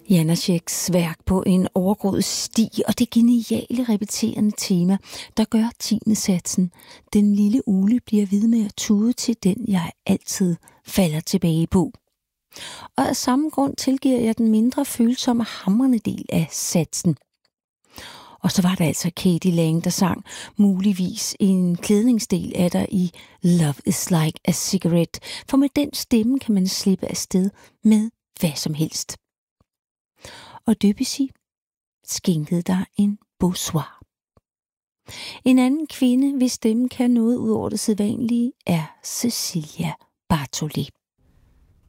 Janáčeks værk på en overgroet sti og det geniale repeterende tema, der gør 10. satsen. Den lille ugle bliver ved med at tude til den, jeg altid falder tilbage på. Og af samme grund tilgiver jeg den mindre følsomme hamrende del af satsen. Og så var der altså Katie Lang, der sang muligvis en klædningsdel af der i Love is like a cigarette, for med den stemme kan man slippe afsted med hvad som helst. Og Debussy skænkede dig en bonsoir. En anden kvinde, hvis stemme kan noget ud over det sædvanlige, er Cecilia Bartholdi.